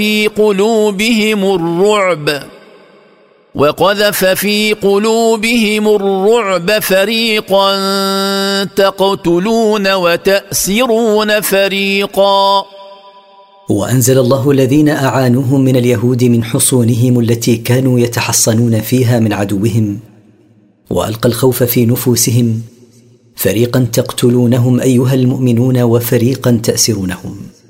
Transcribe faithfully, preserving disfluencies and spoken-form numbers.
في قلوبهم الرعب وقذف في قلوبهم الرعب فريقا تقتلون وتأسرون فريقا. وأنزل الله الذين أعانوهم من اليهود من حصونهم التي كانوا يتحصنون فيها من عدوهم، وألقى الخوف في نفوسهم، فريقا تقتلونهم أيها المؤمنون وفريقا تأسرونهم.